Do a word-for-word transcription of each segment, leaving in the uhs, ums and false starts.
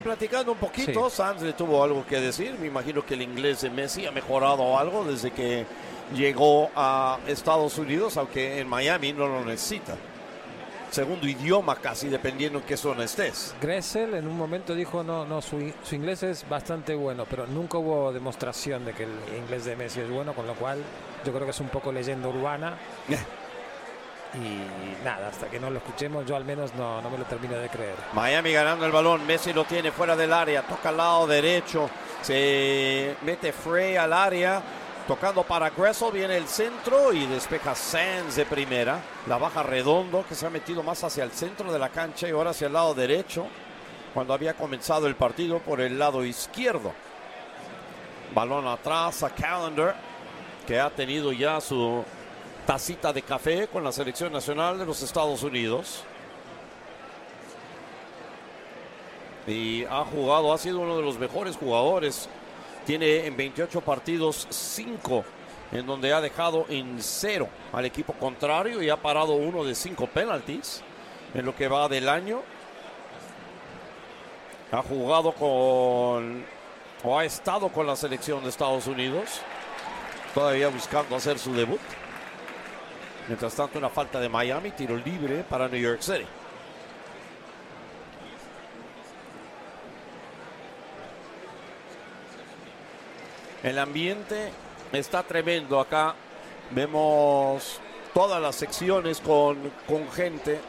platicando un poquito. Sí. Sanz le tuvo algo que decir. Me imagino que el inglés de Messi ha mejorado algo desde que llegó a Estados Unidos, aunque en Miami no lo necesita. Segundo idioma casi, dependiendo en qué zona estés. Gressel en un momento dijo, no, no, su, su inglés es bastante bueno, pero nunca hubo demostración de que el inglés de Messi es bueno, con lo cual yo creo que es un poco leyenda urbana. Y nada, hasta que no lo escuchemos, yo al menos no, no me lo termino de creer. Miami ganando el balón, Messi lo tiene fuera del área, toca al lado derecho, se mete Frey al área, tocando para Gressel, viene el centro y despeja Sanz de primera. La baja Redondo, que se ha metido más hacia el centro de la cancha y ahora hacia el lado derecho, cuando había comenzado el partido por el lado izquierdo. Balón atrás a Callender, que ha tenido ya su tacita de café con la selección nacional de los Estados Unidos. Y ha jugado, ha sido uno de los mejores jugadores. Tiene en veintiocho partidos cinco, en donde ha dejado en cero al equipo contrario y ha parado uno de cinco penaltis en lo que va del año. Ha jugado con, o ha estado con la selección de Estados Unidos, todavía buscando hacer su debut. Mientras tanto, una falta de Miami, tiro libre para New York City. El ambiente está tremendo acá. Vemos todas las secciones con, con gente.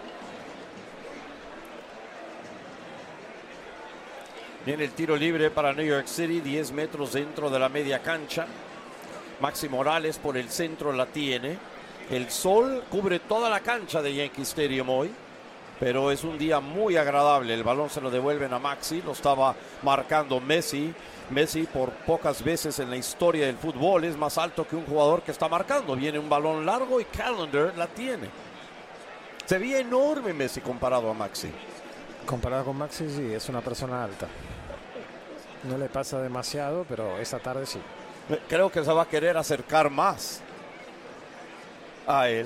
Viene el tiro libre para New York City, diez metros dentro de la media cancha. Maxi Morales por el centro la tiene. El sol cubre toda la cancha de Yankee Stadium hoy, pero es un día muy agradable. El balón se lo devuelven a Maxi, lo estaba marcando Messi. Messi por pocas veces en la historia del fútbol es más alto que un jugador que está marcando. Viene un balón largo y Callender la tiene. Se ve enorme Messi comparado a Maxi. Comparado con Maxi, sí, es una persona alta. No le pasa demasiado, pero esta tarde sí. Creo que se va a querer acercar más a él.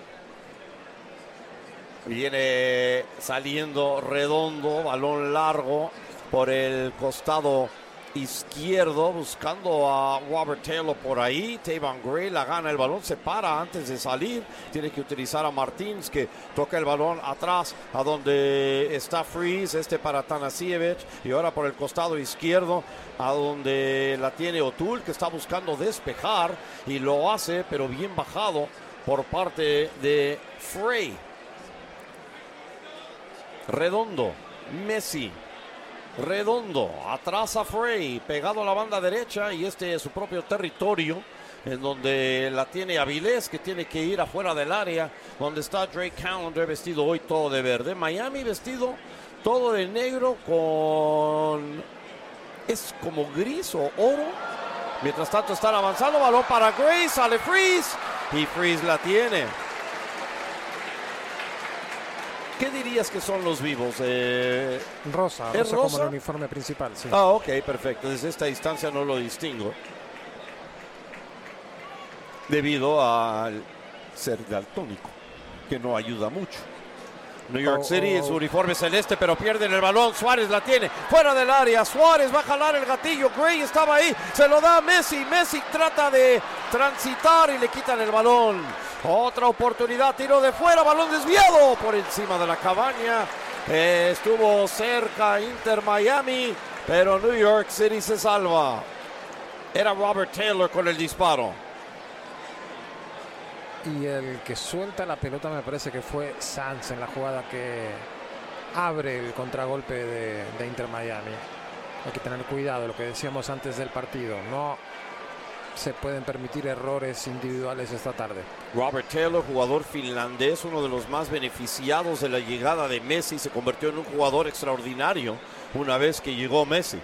Viene saliendo Redondo, balón largo por el costado izquierdo, buscando a Robert Taylor por ahí. Tavon Gray la gana el balón, se para antes de salir. Tiene que utilizar a Martins, que toca el balón atrás a donde está Freeze, este para Tanasiewicz. Y ahora por el costado izquierdo a donde la tiene O'Toole, que está buscando despejar y lo hace, pero bien bajado por parte de Frey. Redondo, Messi, Redondo, atrás a Frey, pegado a la banda derecha, y este es su propio territorio, en donde la tiene Avilés, que tiene que ir afuera del área, donde está Drake Callender, vestido hoy todo de verde. Miami vestido todo de negro con, es como gris o oro. Mientras tanto están avanzando, balón para Gray, sale Freeze, y Freeze la tiene. ¿Qué dirías que son los vivos? Eh, rosa, ¿es rosa, rosa como el uniforme principal, sí. Ah, ok, perfecto. Desde esta distancia no lo distingo, debido al ser daltónico, que no ayuda mucho. New York oh, City oh. en su uniforme celeste, pero pierden el balón. Suárez la tiene fuera del área. Suárez va a jalar el gatillo. Gray estaba ahí, se lo da a Messi. Messi trata de transitar y le quitan el balón. Otra oportunidad, tiro de fuera, balón desviado por encima de la cabaña. Eh, estuvo cerca Inter Miami, pero New York City se salva. Era Robert Taylor con el disparo. Y el que suelta la pelota me parece que fue Sanz en la jugada que abre el contragolpe de, de Inter Miami. Hay que tener cuidado, lo que decíamos antes del partido. No se pueden permitir errores individuales esta tarde. Robert Taylor, jugador finlandés, uno de los más beneficiados de la llegada de Messi, se convirtió en un jugador extraordinario una vez que llegó Messi.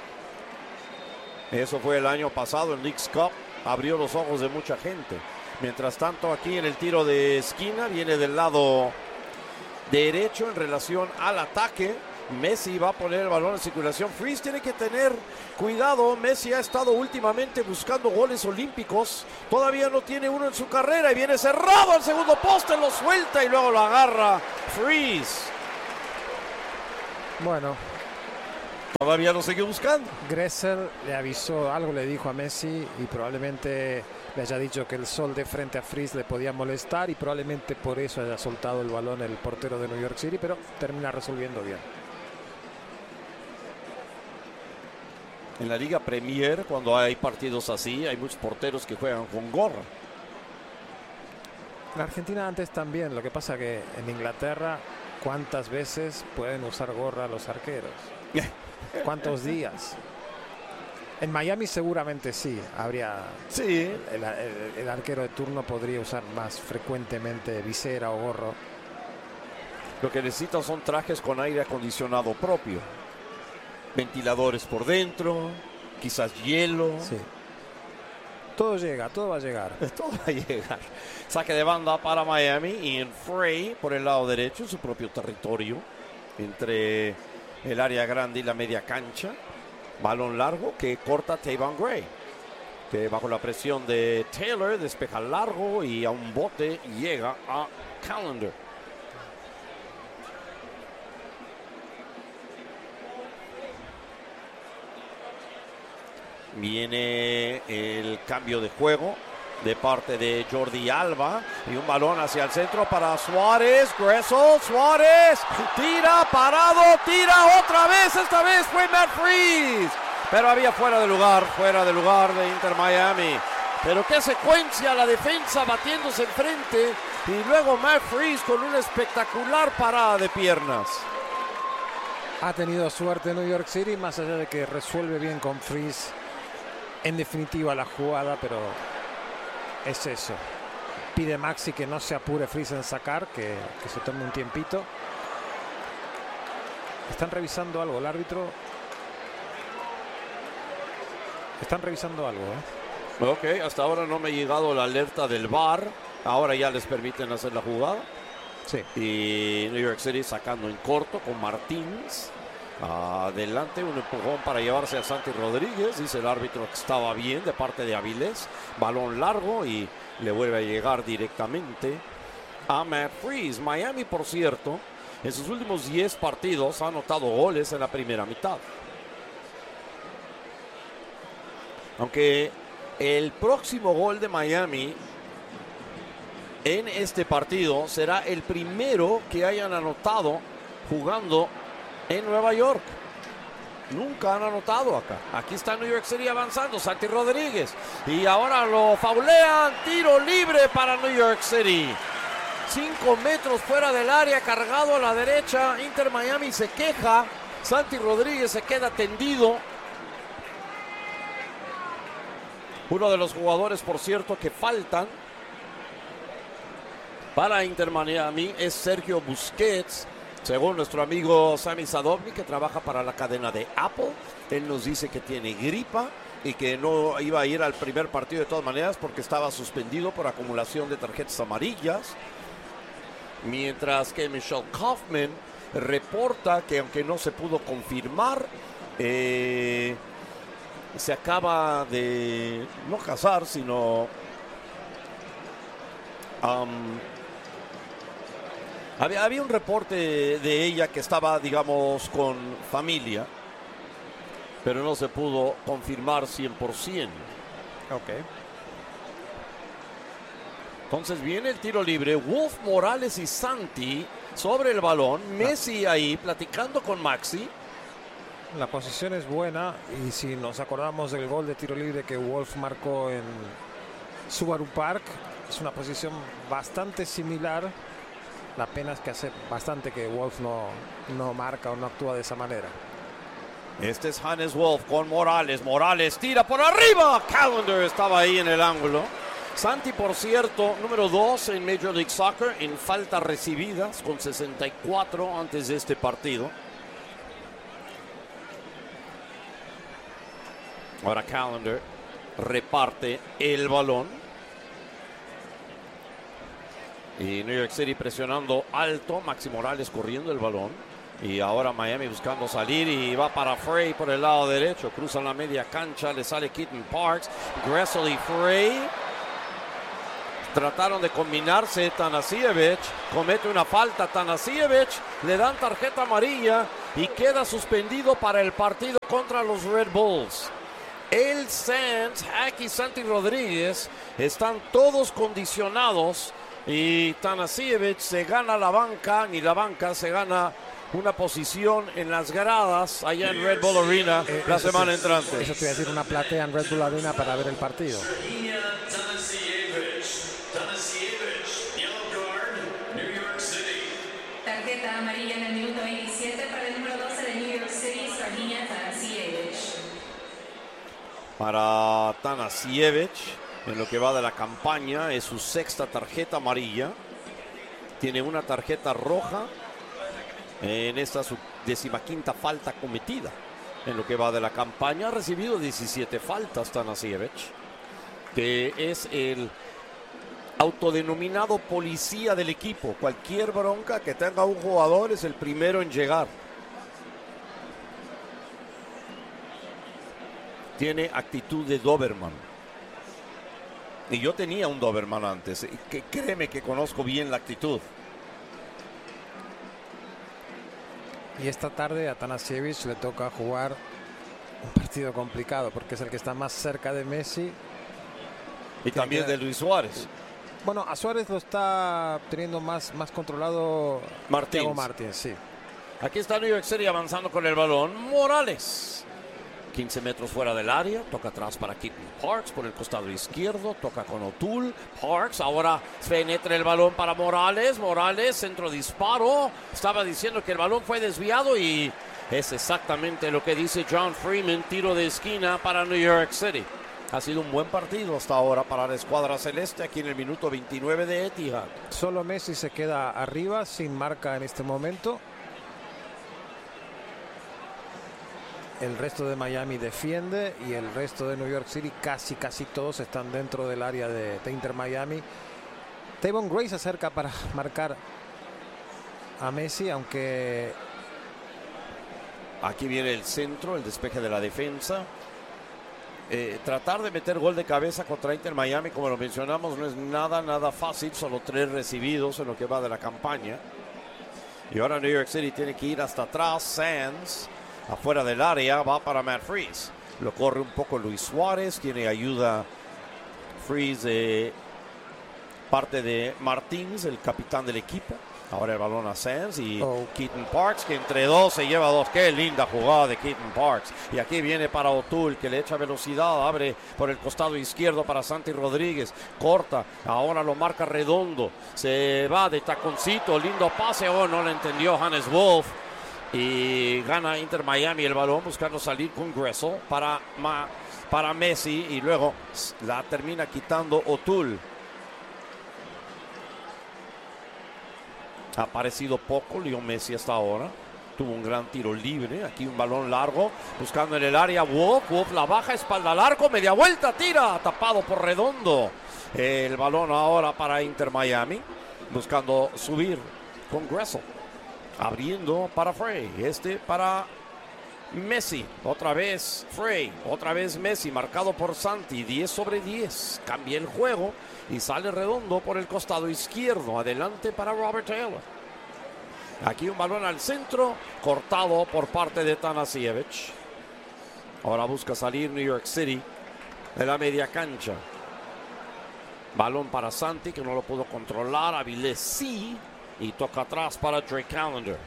Eso fue el año pasado en Leagues Cup, abrió los ojos de mucha gente. Mientras tanto, aquí en el tiro de esquina, viene del lado derecho en relación al ataque. Messi va a poner el balón en circulación. Freeze tiene que tener cuidado. Messi ha estado últimamente buscando goles olímpicos. Todavía no tiene uno en su carrera y viene cerrado al segundo poste, lo suelta y luego lo agarra Freeze. Bueno, Todavía lo sigue buscando. Gressel le avisó, algo le dijo a Messi y probablemente le haya dicho que el sol de frente a Freeze le podía molestar y probablemente por eso haya soltado el balón el portero de New York City, pero termina resolviendo bien. En la Liga Premier, cuando hay partidos así, hay muchos porteros que juegan con gorra. En Argentina antes también, lo que pasa que en Inglaterra, ¿cuántas veces pueden usar gorra los arqueros? ¿Cuántos días? En Miami seguramente sí, habría... Sí. El, el, el arquero de turno podría usar más frecuentemente visera o gorro. Lo que necesitan son trajes con aire acondicionado propio. Ventiladores por dentro, quizás hielo. Sí. Todo llega, todo va a llegar. Todo va a llegar. Saque de banda para Miami y en Frey por el lado derecho, en su propio territorio, entre el área grande y la media cancha. Balón largo que corta Tayvon Gray, que bajo la presión de Taylor despeja largo y a un bote llega a Callender. Viene el cambio de juego de parte de Jordi Alba y un balón hacia el centro para Suárez. Gressel, Suárez, tira, parado, tira otra vez, esta vez fue Matt Freese, pero había fuera de lugar, fuera de lugar de Inter Miami. Pero qué secuencia, la defensa batiéndose enfrente y luego Matt Freese con una espectacular parada de piernas. Ha tenido suerte New York City, más allá de que resuelve bien con Freese en definitiva la jugada, pero es eso. Pide Maxi que no se apure Freese en sacar, que, que se tome un tiempito. Están revisando algo, el árbitro. Están revisando algo, ¿eh? Ok, hasta ahora no me ha llegado la alerta del V A R. Ahora ya les permiten hacer la jugada. Sí. Y New York City sacando en corto con Martínez. Adelante, un empujón para llevarse a Santi Rodríguez. Dice el árbitro que estaba bien de parte de Avilés. Balón largo y le vuelve a llegar directamente a Matt Freese. Miami, por cierto, en sus últimos diez partidos ha anotado goles en la primera mitad. Aunque el próximo gol de Miami en este partido será el primero que hayan anotado jugando en Nueva York. Nunca han anotado acá. Aquí está New York City avanzando. Santi Rodríguez. Y ahora lo faulean. Tiro libre para New York City. Cinco metros fuera del área. Cargado a la derecha. Inter Miami se queja. Santi Rodríguez se queda tendido. Uno de los jugadores, por cierto, que faltan para Inter Miami es Sergio Busquets. Según nuestro amigo Sami Sadovnik, que trabaja para la cadena de Apple, él nos dice que tiene gripa y que no iba a ir al primer partido de todas maneras porque estaba suspendido por acumulación de tarjetas amarillas. Mientras que Michelle Kaufman reporta que aunque no se pudo confirmar, eh, se acaba de no casar, sino um, Había, había un reporte de ella que estaba, digamos, con familia, pero no se pudo confirmar cien por ciento. Ok. Entonces viene el tiro libre. Wolf, Morales y Santi sobre el balón. Messi ahí platicando con Maxi. La posición es buena y si nos acordamos del gol de tiro libre que Wolf marcó en Subaru Park, es una posición bastante similar. La pena es que hace bastante que Wolf no, no marca o no actúa de esa manera. Este es Hannes Wolf con Morales. Morales tira por arriba. Callender estaba ahí en el ángulo. Santi, por cierto, número dos en Major League Soccer en faltas recibidas con sesenta y cuatro antes de este partido. Ahora Callender reparte el balón. Y New York City presionando alto. Maxi Morales corriendo el balón. Y ahora Miami buscando salir. Y va para Frey por el lado derecho. Cruzan la media cancha. Le sale Keaton Parks. Gressel y Frey. Trataron de combinarse. Tanasiewicz comete una falta. Tanasiewicz le dan tarjeta amarilla. y queda suspendido para el partido contra los Red Bulls. El Sands, aquí Santi Rodríguez, están todos condicionados y Tanasiewicz se gana la banca, ni la banca se gana una posición en las gradas allá en Red Bull Arena eh, la semana te, entrante. Eso te iba a decir, una platea en Red Bull Arena para ver el partido. Tarjeta amarilla en el minuto veintisiete para el número doce de New York City, Sardinia Tanasiewicz. Para Tanasiewicz, en lo que va de la campaña, es su sexta tarjeta amarilla. Tiene una tarjeta roja en esta su decimaquinta falta cometida. En lo que va de la campaña, ha recibido diecisiete faltas Tanasiewicz, que es el autodenominado policía del equipo. Cualquier bronca que tenga un jugador es el primero en llegar. Tiene actitud de Doberman. Y yo tenía un Doberman antes. Y que créeme que conozco bien la actitud. Y esta tarde a Tanasiewicz le toca jugar un partido complicado porque es el que está más cerca de Messi. Y también de Luis Suárez. Bueno, a Suárez lo está teniendo más, más controlado Martins. Martins, sí. Aquí está New York City avanzando con el balón. Morales. quince metros fuera del área. Toca atrás para Keaton Parks por el costado izquierdo. Toca con O'Toole. Parks ahora penetra el balón para Morales. Morales, centro disparo. Estaba diciendo que el balón fue desviado y es exactamente lo que dice John Freeman. Tiro de esquina para New York City. Ha sido un buen partido hasta ahora para la escuadra celeste aquí en el minuto veintinueve de Etihad. Solo Messi se queda arriba sin marca en este momento. El resto de Miami defiende y el resto de New York City casi casi todos están dentro del área de, de Inter Miami. Tavon Gray se acerca para marcar a Messi, aunque aquí viene el centro, el despeje de la defensa. Eh, tratar de meter gol de cabeza contra Inter Miami, como lo mencionamos, no es nada, nada fácil. Solo tres recibidos en lo que va de la campaña. Y ahora New York City tiene que ir hasta atrás. Sands, afuera del área, va para Matt Freese. Lo corre un poco Luis Suárez. Tiene ayuda Freese de parte de Martins, el capitán del equipo. Ahora el balón a Sands y oh. Keaton Parks, que entre dos se lleva dos. Qué linda jugada de Keaton Parks. Y aquí viene para O'Toole, que le echa velocidad. Abre por el costado izquierdo para Santi Rodríguez. Corta. Ahora lo marca Redondo. Se va de taconcito. Lindo pase. Oh, no lo entendió Hannes Wolf. Y gana Inter Miami el balón buscando salir con Gressel para, para Messi. Y luego la termina quitando O'Toole. Ha aparecido poco Leo Messi hasta ahora. Tuvo un gran tiro libre. Aquí un balón largo. Buscando en el área. Wolf. Wolf la baja. Espalda largo. Media vuelta. Tira. Tapado por Redondo. El balón ahora para Inter Miami. Buscando subir con Gressel. Abriendo para Frey. Este para Messi. Otra vez Frey. Otra vez Messi. Marcado por Santi. diez sobre diez. Cambia el juego. Y sale Redondo por el costado izquierdo. Adelante para Robert Taylor. Aquí un balón al centro. Cortado por parte de Tanasiewicz. Ahora busca salir New York City de la media cancha. Balón para Santi, que no lo pudo controlar. Avilés sí. Y toca atrás para Drake Callender.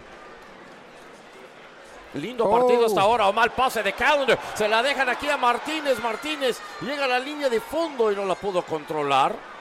Lindo partido oh. hasta ahora. O mal pase de Callender. Se la dejan aquí a Martínez. Martínez llega a la línea de fondo y no la pudo controlar.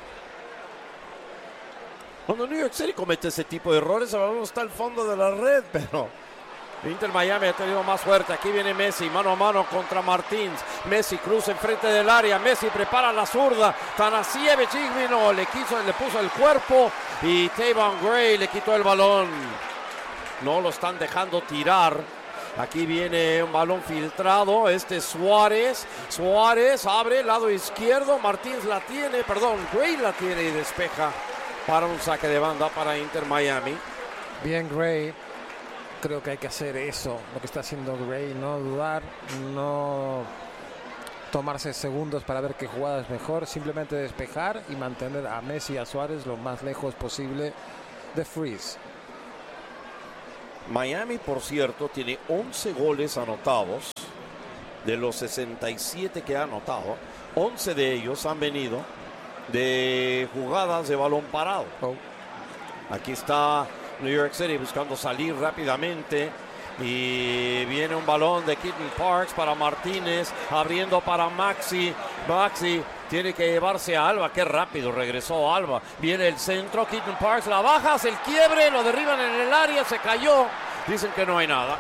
Cuando New York City comete ese tipo de errores, el balón está al fondo de la red, pero Inter Miami ha tenido más fuerte. Aquí viene Messi, mano a mano contra Martins. Messi cruza enfrente del área. Messi prepara la zurda. Tanasiewicz no, le quiso, le puso el cuerpo y Tavon Gray le quitó el balón. No lo están dejando tirar. Aquí viene un balón filtrado. Este Suárez. Suárez abre el lado izquierdo. Martins la tiene, perdón, Gray la tiene y despeja para un saque de banda para Inter Miami. Bien Gray. Creo que hay que hacer eso, lo que está haciendo Gray, no dudar, no tomarse segundos para ver qué jugada es mejor, simplemente despejar y mantener a Messi y a Suárez lo más lejos posible de Freese. Miami, por cierto, tiene once goles anotados. De los sesenta y siete que ha anotado, once de ellos han venido de jugadas de balón parado. Oh. Aquí está New York City buscando salir rápidamente. Y viene un balón de Keaton Parks para Martínez, abriendo para Maxi. Maxi tiene que llevarse a Alba. Qué rápido regresó Alba. Viene el centro, Keaton Parks la baja, hace el quiebre, lo derriban en el área, se cayó. Dicen que no hay nada.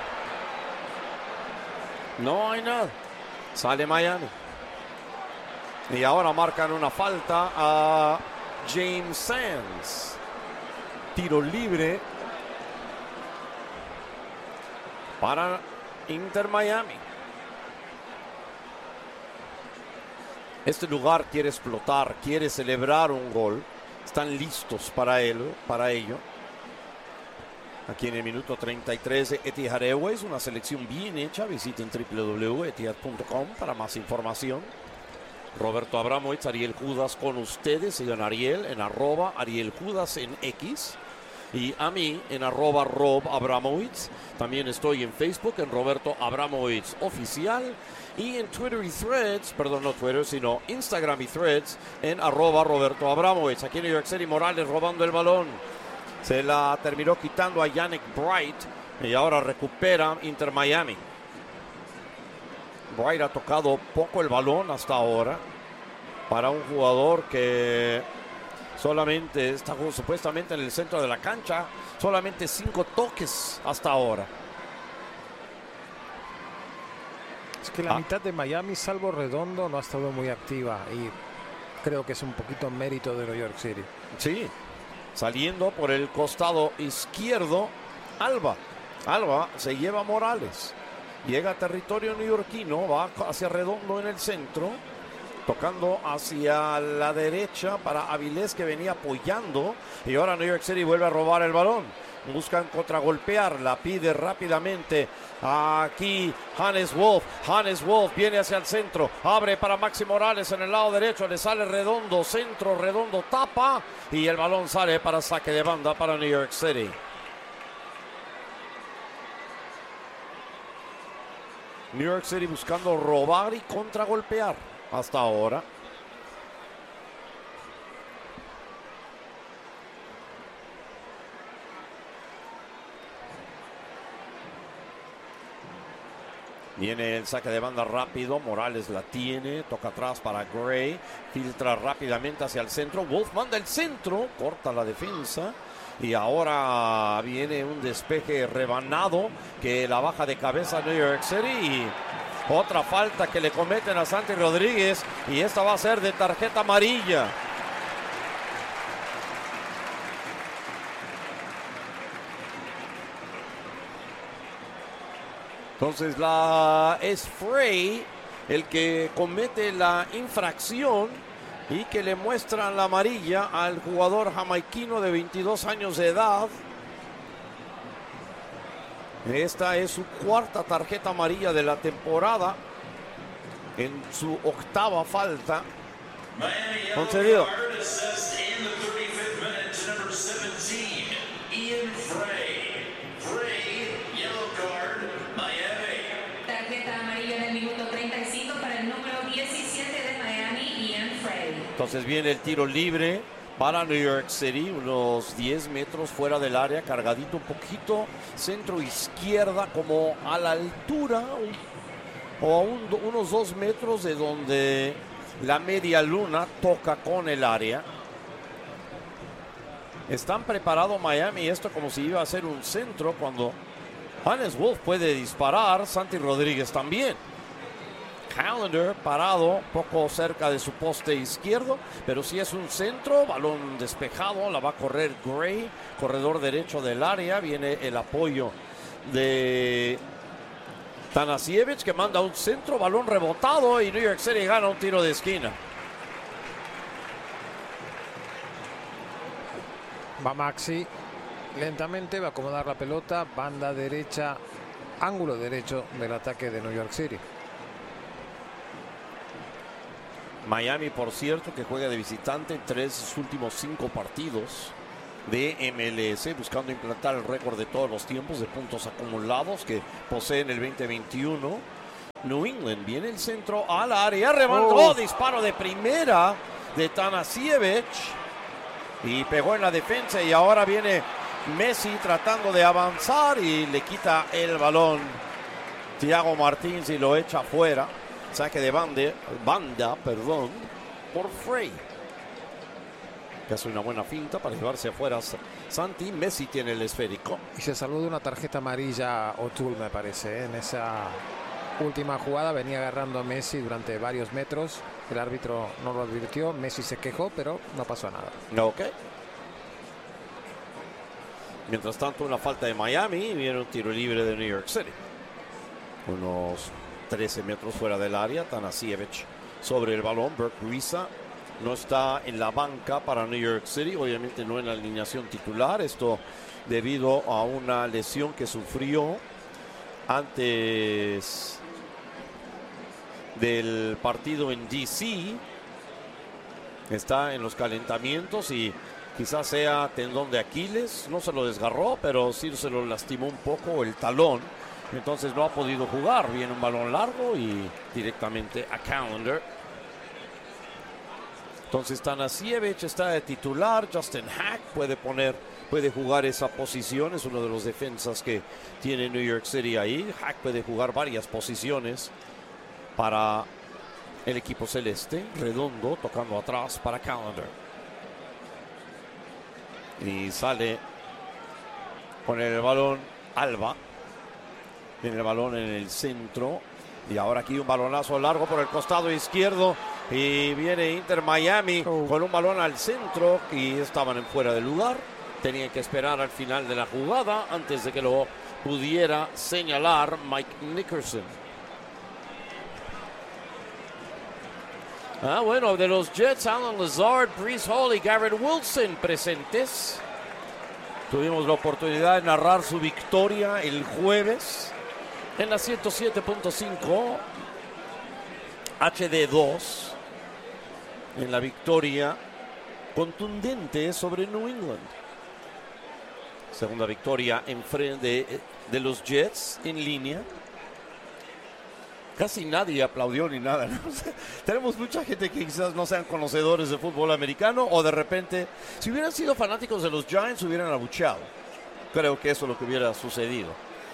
No hay nada. Sale Miami. Y ahora marcan una falta a James Sands. Tiro libre para Inter Miami. Este lugar quiere explotar, quiere celebrar un gol. Están listos para él, para ello. Aquí en el minuto treinta y tres de Etihad Airways, una selección bien hecha. Visiten doble u doble u doble u punto etihad punto com para más información. Roberto Abramovich, Ariel Judas con ustedes. Sigan a Ariel en arroba Ariel Judas en X. Y a mí en arroba Rob Abramovich. También estoy en Facebook en Roberto Abramovich Oficial. Y en Twitter y Threads, perdón, no Twitter, sino Instagram y Threads en arroba Roberto Abramovich. Aquí en New York City, Morales robando el balón. Se la terminó quitando a Yannick Bright y ahora recupera Inter Miami. Bright ha tocado poco el balón hasta ahora para un jugador que solamente está supuestamente en el centro de la cancha. Solamente cinco toques hasta ahora. Es que la Ah. mitad de Miami, salvo Redondo, no ha estado muy activa y creo que es un poquito mérito de New York City. Sí. Saliendo por el costado izquierdo, Alba. Alba se lleva a Morales. Llega a territorio neoyorquino, va hacia Redondo en el centro. Tocando hacia la derecha para Avilés, que venía apoyando. Y ahora New York City vuelve a robar el balón. Buscan contragolpear, la pide rápidamente aquí Hannes Wolf. Hannes Wolf viene hacia el centro, abre para Maxi Morales en el lado derecho, le sale Redondo, centro, Redondo tapa y el balón sale para saque de banda para New York City. New York City buscando robar y contragolpear hasta ahora. Viene el saque de banda rápido, Morales la tiene, toca atrás para Gray, filtra rápidamente hacia el centro, Wolf manda el centro, corta la defensa y ahora viene un despeje rebanado que la baja de cabeza New York City y otra falta que le cometen a Santi Rodríguez y esta va a ser de tarjeta amarilla. Entonces la es Frey el que comete la infracción y que le muestran la amarilla al jugador jamaiquino de veintidós años de edad. Esta es su cuarta tarjeta amarilla de la temporada en su octava falta concedido. Entonces viene el tiro libre para New York City, unos diez metros fuera del área, cargadito un poquito, centro izquierda, como a la altura un, o a un, unos dos metros de donde la media luna toca con el área. Están preparados Miami, esto como si iba a ser un centro, cuando Hannes Wolf puede disparar, Santi Rodríguez también. Callender parado poco cerca de su poste izquierdo, pero si es un centro, balón despejado, la va a correr Gray, corredor derecho del área, viene el apoyo de Tanasiewicz que manda un centro, balón rebotado y New York City gana un tiro de esquina. Va Maxi, lentamente va a acomodar la pelota, banda derecha, ángulo derecho del ataque de New York City. Miami, por cierto, que juega de visitante en tres de sus últimos cinco partidos. de M L S, buscando implantar el récord de todos los tiempos de puntos acumulados que posee en el veinte veintiuno. New England viene el centro al área, remató, oh. disparo de primera de Tanasiewicz y pegó en la defensa, y ahora viene Messi tratando de avanzar y le quita el balón Thiago Martins y lo echa afuera. Saque de bande, banda, perdón, por Frey, que hace una buena finta para llevarse afuera Santi. Messi tiene el esférico. Y se salvó de una tarjeta amarilla O'Toole, me parece, ¿eh? En esa última jugada venía agarrando a Messi durante varios metros. El árbitro no lo advirtió. Messi se quejó, pero no pasó nada. Ok. Mientras tanto, una falta de Miami y viene un tiro libre de New York City. Unos trece metros fuera del área. Tanasiewicz sobre el balón. Burke Risa no está en la banca para New York City. Obviamente no en la alineación titular. Esto debido a una lesión que sufrió antes del partido en D C. Está en los calentamientos y quizás sea tendón de Aquiles. No se lo desgarró, pero sí se lo lastimó un poco el talón. Entonces no ha podido jugar. Viene un balón largo y directamente a Callender. Entonces Tanasiewicz está de titular. Justin Hack puede poner, puede jugar esa posición. Es uno de los defensas que tiene New York City ahí. Hack puede jugar varias posiciones para el equipo celeste. Redondo tocando atrás para Callender. Y sale con el balón Alba. Tiene el balón en el centro. Y ahora aquí un balonazo largo por el costado izquierdo. Y viene Inter Miami oh. con un balón al centro. Y estaban en fuera de lugar. Tenían que esperar al final de la jugada antes de que lo pudiera señalar Mike Nickerson. Ah, bueno, de los Jets, Alan Lazard, Breece Hall y Garrett Wilson presentes. Tuvimos la oportunidad de narrar su victoria el jueves en la ciento siete punto cinco H D dos, en la victoria contundente sobre New England. Segunda victoria en frente de, de los Jets en línea. Casi nadie aplaudió ni nada, ¿no? O sea, tenemos mucha gente que quizás no sean conocedores de fútbol americano, o de repente, si hubieran sido fanáticos de los Giants, hubieran abucheado. Creo que eso es lo que hubiera sucedido.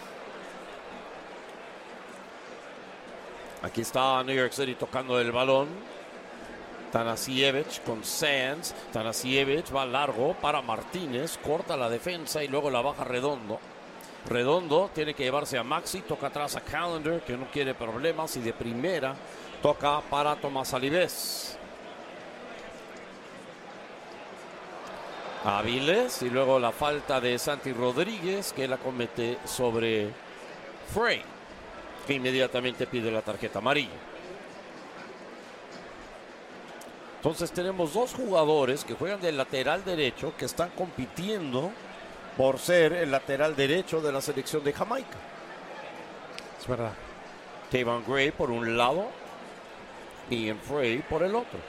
Aquí está New York City tocando el balón. Tanasiewicz con Sands. Tanasiewicz va largo para Martínez, corta la defensa y luego la baja Redondo. Redondo tiene que llevarse a Maxi, toca atrás a Callender, que no quiere problemas, y de primera toca para Tomás Alibés. Aviles, y luego la falta de Santi Rodríguez, que la comete sobre Frey, que inmediatamente pide la tarjeta amarilla. Entonces tenemos dos jugadores que juegan del lateral derecho, que están compitiendo por ser el lateral derecho de la selección de Jamaica. Es verdad. Tavon Gray por un lado y Ian Frey por el otro.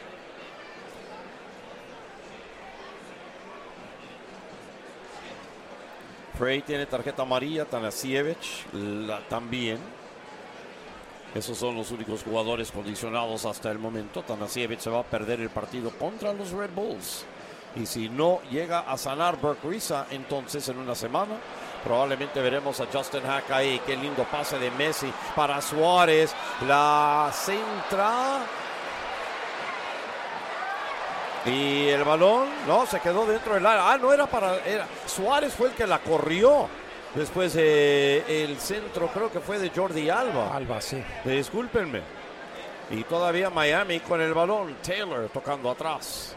Frey tiene tarjeta amarilla, Tanasiewicz la, también. Esos son los únicos jugadores condicionados hasta el momento. Tanasiewicz se va a perder el partido contra los Red Bulls. Y si no llega a sanar Burke Risa, entonces en una semana probablemente veremos a Justin Hack ahí. Qué lindo pase de Messi para Suárez. La centra. Y el balón, no, se quedó dentro del área. Ah, no era para... Era, Suárez fue el que la corrió. Después eh, el centro creo que fue de Jordi Alba. Alba, sí. Discúlpenme. Y todavía Miami con el balón. Taylor tocando atrás.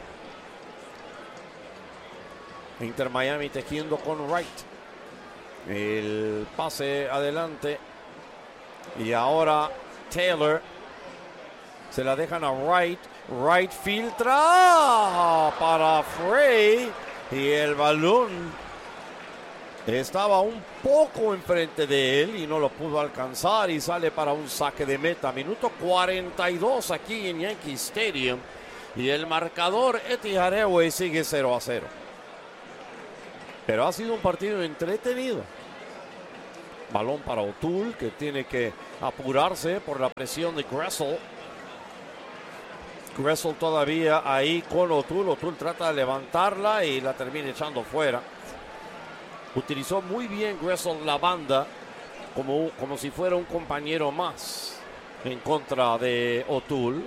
Inter Miami tejiendo con Wright. El pase adelante. Y ahora Taylor. Se la dejan a Wright. Wright filtra para Frey. Y el balón estaba un poco enfrente de él y no lo pudo alcanzar. Y sale para un saque de meta. Minuto cuarenta y dos aquí en Yankee Stadium. Y el marcador Etihad Airways sigue cero a cero. Pero ha sido un partido entretenido. Balón para O'Toole, que tiene que apurarse por la presión de Gressel. Gressel todavía ahí con O'Toole. O'Toole trata de levantarla y la termina echando fuera. Utilizó muy bien Gressel la banda como, como si fuera un compañero más en contra de O'Toole.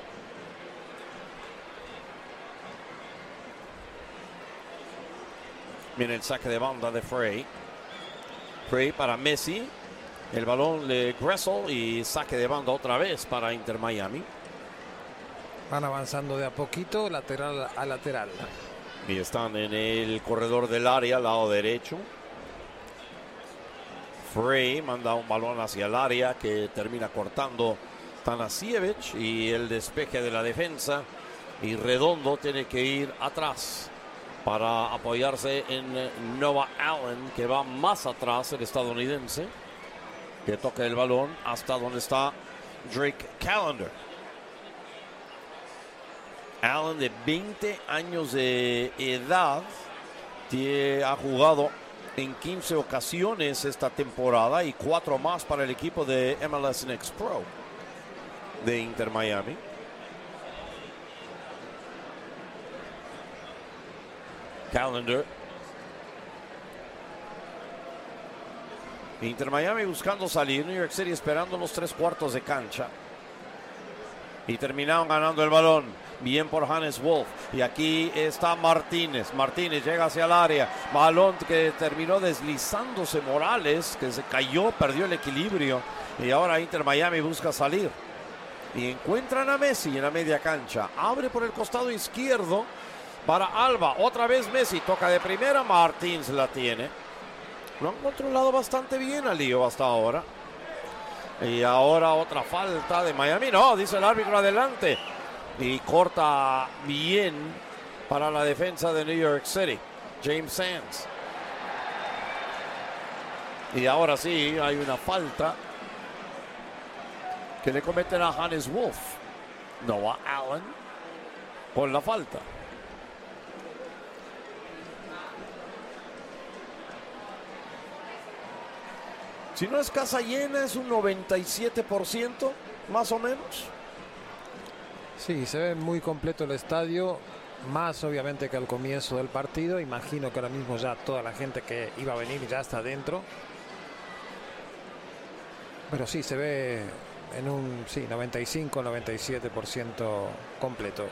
Viene el saque de banda de Frey. Frey para Messi. El balón de Gressel y saque de banda otra vez para Inter Miami. Van avanzando de a poquito, lateral a lateral. Y están en el corredor del área, lado derecho. Frey manda un balón hacia el área que termina cortando Tanasiewicz y el despeje de la defensa. Y Redondo tiene que ir atrás para apoyarse en Noah Allen, que va más atrás, el estadounidense, que toca el balón hasta donde está Drake Callender. Allen, de veinte años de edad, tiene, ha jugado en quince ocasiones esta temporada y cuatro más para el equipo de M L S Next Pro de Inter Miami. Callender. Inter Miami buscando salir. New York City esperando los tres cuartos de cancha. Y terminaron ganando el balón. Bien por Hannes Wolf. Y aquí está Martínez. Martínez llega hacia el área. Balón que terminó deslizándose Morales, que se cayó, perdió el equilibrio. Y ahora Inter Miami busca salir. Y encuentran a Messi en la media cancha. Abre por el costado izquierdo para Alba. Otra vez Messi. Toca de primera. Martínez la tiene. Lo han controlado bastante bien al lío hasta ahora. Y ahora otra falta de Miami. No, dice el árbitro, adelante. Y corta bien para la defensa de New York City. James Sands. Y ahora sí hay una falta que le cometen a Hannes Wolf. Noah Allen con la falta. Si no es casa llena, es un noventa y siete por ciento, más o menos. Sí, se ve muy completo el estadio, más obviamente que al comienzo del partido. Imagino que ahora mismo ya toda la gente que iba a venir ya está dentro. Pero sí, se ve en un sí, noventa y cinco, noventa y siete por ciento completo.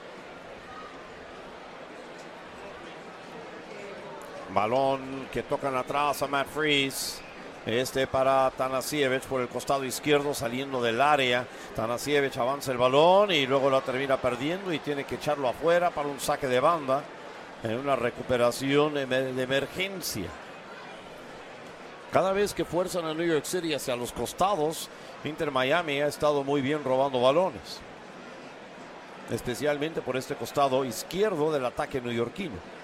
Balón que tocan atrás a Matt Freese. Este para Tanasiewicz por el costado izquierdo saliendo del área. Tanasiewicz avanza el balón y luego lo termina perdiendo y tiene que echarlo afuera para un saque de banda en una recuperación de emergencia. Cada vez que fuerzan a New York City hacia los costados, Inter Miami ha estado muy bien robando balones, especialmente por este costado izquierdo del ataque neoyorquino.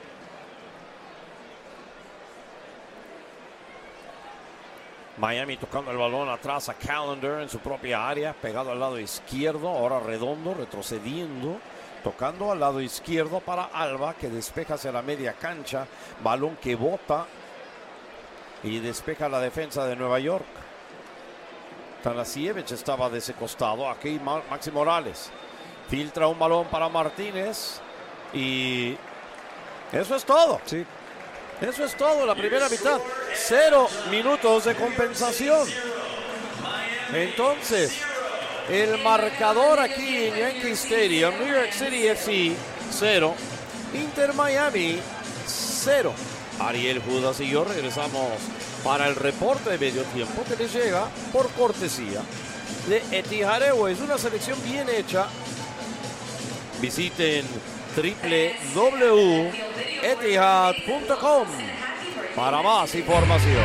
Miami tocando el balón atrás a Callender en su propia área, pegado al lado izquierdo. Ahora Redondo retrocediendo, tocando al lado izquierdo para Alba, que despeja hacia la media cancha. Balón que bota y despeja la defensa de Nueva York. Tanasiewicz estaba de ese costado. Aquí Maxi Morales filtra un balón para Martínez y eso es todo. Sí. Eso es todo, la primera mitad. Cero minutos de compensación. Entonces, el marcador aquí en Yankee Stadium: New York City F C cero, Inter Miami cero. Ariel Judas y yo regresamos para el reporte de medio tiempo que les llega por cortesía de Etihad Airways, una selección bien hecha. Visiten doble u doble u doble u punto etihad punto com para más información.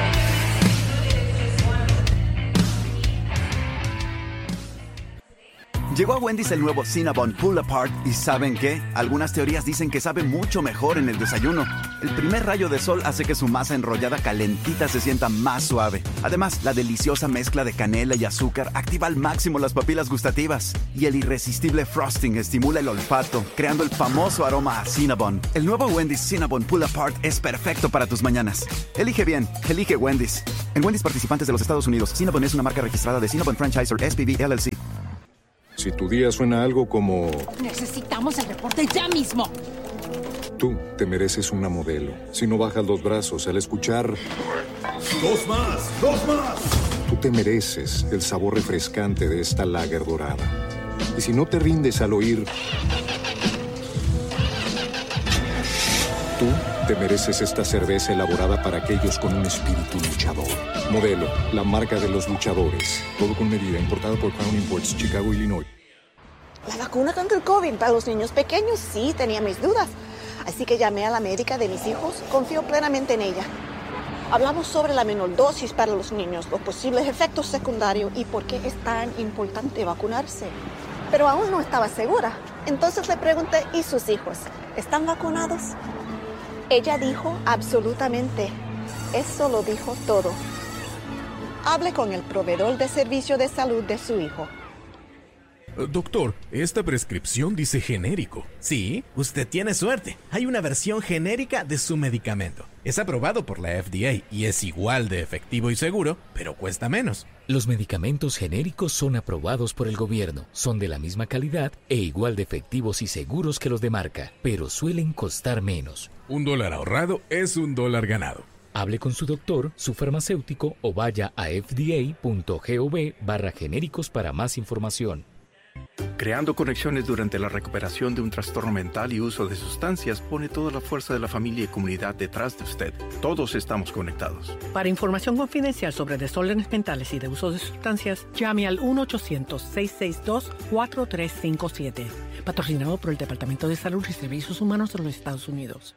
Llegó a Wendy's el nuevo Cinnabon Pull Apart y ¿saben qué? Algunas teorías dicen que sabe mucho mejor en el desayuno. El primer rayo de sol hace que su masa enrollada calentita se sienta más suave. Además, la deliciosa mezcla de canela y azúcar activa al máximo las papilas gustativas. Y el irresistible frosting estimula el olfato, creando el famoso aroma a Cinnabon. El nuevo Wendy's Cinnabon Pull Apart es perfecto para tus mañanas. Elige bien, elige Wendy's. En Wendy's participantes de los Estados Unidos, Cinnabon es una marca registrada de Cinnabon Franchisor S P V L L C. Si tu día suena algo como... Necesitamos el reporte ya mismo. Tú te mereces una modelo. Si no bajas los brazos al escuchar... ¡Dos más! ¡Dos más! Tú te mereces el sabor refrescante de esta lager dorada. Y si no te rindes al oír... Tú te mereces esta cerveza elaborada para aquellos con un espíritu luchador. Modelo, la marca de los luchadores. Todo con medida, importado por Crown Imports, Chicago, Illinois. La vacuna contra el COVID para los niños pequeños, sí, tenía mis dudas. Así que llamé a la médica de mis hijos, confío plenamente en ella. Hablamos sobre la menor dosis para los niños, los posibles efectos secundarios y por qué es tan importante vacunarse. Pero aún no estaba segura. Entonces le pregunté, ¿y sus hijos? ¿Están vacunados? Ella dijo absolutamente. Eso lo dijo todo. Hable con el proveedor de servicio de salud de su hijo. Doctor, esta prescripción dice genérico. Sí, usted tiene suerte. Hay una versión genérica de su medicamento. Es aprobado por la F D A y es igual de efectivo y seguro, pero cuesta menos. Los medicamentos genéricos son aprobados por el gobierno, son de la misma calidad e igual de efectivos y seguros que los de marca, pero suelen costar menos. Un dólar ahorrado es un dólar ganado. Hable con su doctor, su farmacéutico o vaya a f d a punto gov barra genéricos para más información. Creando conexiones durante la recuperación de un trastorno mental y uso de sustancias pone toda la fuerza de la familia y comunidad detrás de usted. Todos estamos conectados. Para información confidencial sobre desórdenes mentales y de uso de sustancias, llame al uno ochocientos, seiscientos sesenta y dos, cuatro tres cinco siete. Patrocinado por el Departamento de Salud y Servicios Humanos de los Estados Unidos.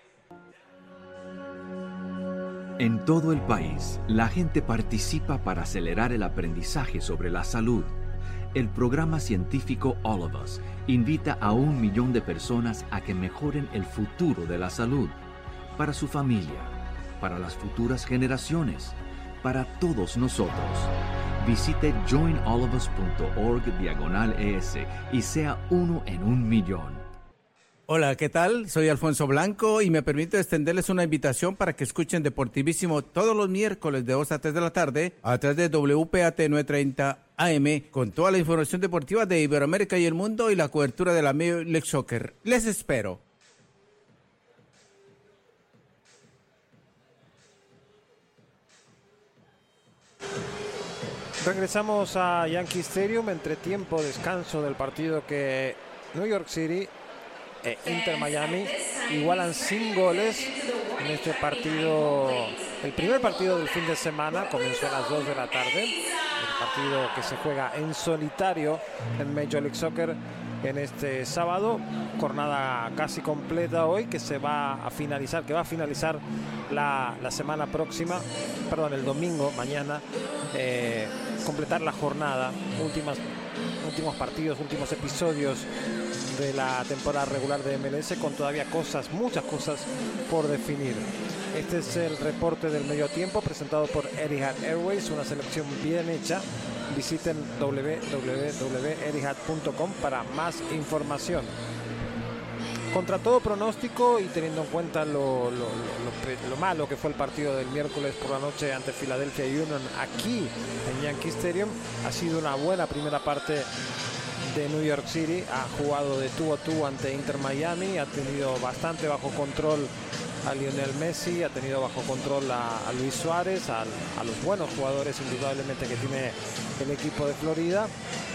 En todo el país, la gente participa para acelerar el aprendizaje sobre la salud. El programa científico All of Us invita a un millón de personas a que mejoren el futuro de la salud, para su familia, para las futuras generaciones, para todos nosotros. Visite join all of us punto org diagonal es y sea uno en un millón. Hola, ¿qué tal? Soy Alfonso Blanco y me permito extenderles una invitación para que escuchen Deportivísimo todos los miércoles de dos a tres de la tarde a través de W P A T novecientos treinta A M con toda la información deportiva de Iberoamérica y el mundo y la cobertura de la Major League Soccer. Les espero. Regresamos a Yankee Stadium, entre tiempo, descanso del partido que New York City e Inter Miami igualan sin goles en este partido. El primer partido del fin de semana comenzó a las dos de la tarde. El partido que se juega en solitario en Major League Soccer en este sábado. Jornada casi completa hoy que se va a finalizar, que va a finalizar la, la semana próxima, perdón, el domingo, mañana, eh, completar la jornada. Últimas, últimos partidos, últimos episodios de la temporada regular de M L S con todavía cosas, muchas cosas por definir. Este es el reporte del medio tiempo presentado por Etihad Airways, una selección bien hecha. Visiten w w w punto etihad punto com para más información. Contra todo pronóstico y teniendo en cuenta lo, lo, lo, lo, lo malo que fue el partido del miércoles por la noche ante Philadelphia Union aquí en Yankee Stadium, ha sido una buena primera parte de New York City. Ha jugado de tú a tú ante Inter Miami, ha tenido bastante bajo control a Lionel Messi, ha tenido bajo control a, a Luis Suárez, a, a los buenos jugadores indudablemente que tiene el equipo de Florida.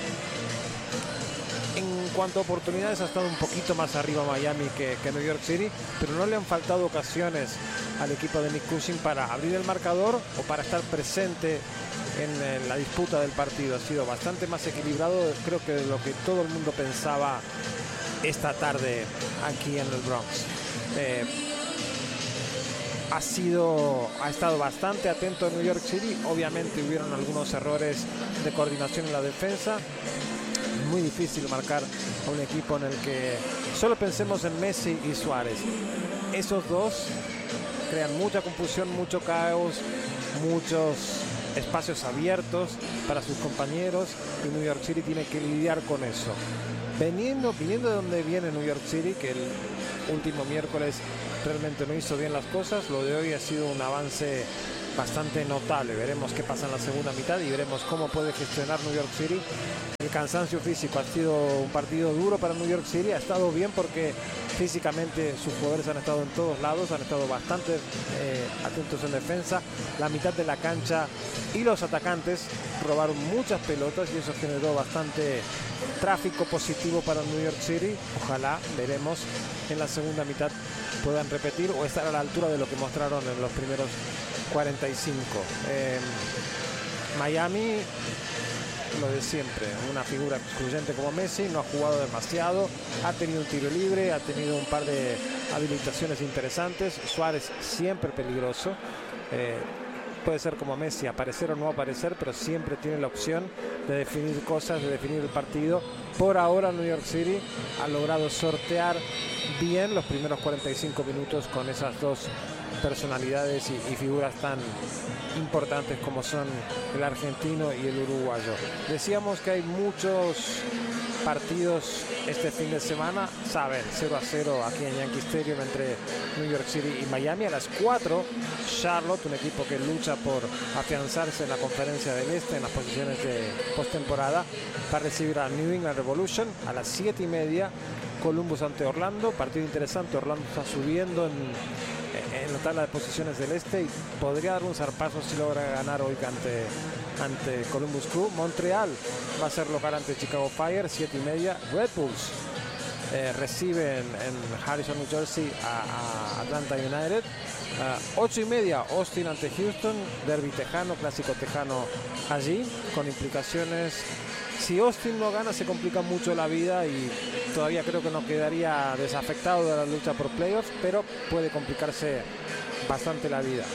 En cuanto a oportunidades ha estado un poquito más arriba Miami que, que New York City, pero no le han faltado ocasiones al equipo de Nick Cushing para abrir el marcador o para estar presente en, en la disputa del partido. Ha sido bastante más equilibrado, creo que de lo que todo el mundo pensaba esta tarde aquí en el Bronx. Eh, ha sido, ha estado bastante atento a New York City. Obviamente hubieron algunos errores de coordinación en la defensa. muy difícil marcar a un equipo en el que solo pensemos en Messi y Suárez. Esos dos crean mucha confusión, mucho caos, muchos espacios abiertos para sus compañeros, y New York City tiene que lidiar con eso. Veniendo, viniendo de donde viene New York City, que el último miércoles realmente no hizo bien las cosas, lo de hoy ha sido un avance bastante notable. Veremos qué pasa en la segunda mitad y veremos cómo puede gestionar New York City. El cansancio físico ha sido un partido duro para New York City. Ha estado bien porque físicamente sus jugadores han estado en todos lados, han estado bastante eh, atentos en defensa. La mitad de la cancha y los atacantes robaron muchas pelotas y eso generó bastante tráfico positivo para New York City. Ojalá, veremos, en la segunda mitad puedan repetir o estar a la altura de lo que mostraron en los primeros cuarenta y cinco. Eh, Miami, lo de siempre, una figura excluyente como Messi, no ha jugado demasiado, ha tenido un tiro libre, ha tenido un par de habilitaciones interesantes. Suárez siempre peligroso, eh, puede ser como Messi, aparecer o no aparecer, pero siempre tiene la opción de definir cosas, de definir el partido. Por ahora New York City ha logrado sortear bien los primeros cuarenta y cinco minutos con esas dos personalidades y, y figuras tan importantes como son el argentino y el uruguayo. Decíamos que hay muchos partidos este fin de semana, saben, cero a cero aquí en Yankee Stadium entre New York City y Miami. A las cuatro, Charlotte, un equipo que lucha por afianzarse en la Conferencia del Este en las posiciones de postemporada, va a recibir a New England Revolution. A las siete y media, Columbus ante Orlando, partido interesante. Orlando está subiendo en en la tabla de posiciones del este y podría dar un zarpazo si logra ganar hoy ante, ante Columbus Crew. Montreal va a ser local ante Chicago Fire, siete y media. Red Bulls eh, reciben en Harrison, New Jersey a, a Atlanta United. Uh, ocho y media, Austin ante Houston, derbi tejano, clásico tejano allí, con implicaciones. Si Austin no gana se complica mucho la vida y todavía creo que no quedaría desafectado de la lucha por playoffs, pero puede complicarse bastante la vida.